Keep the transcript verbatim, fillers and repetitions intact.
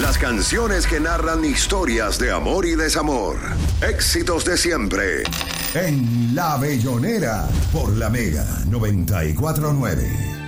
Las canciones que narran historias de amor y desamor. Éxitos de siempre. En La Bellonera, por la Mega noventa y cuatro punto nueve.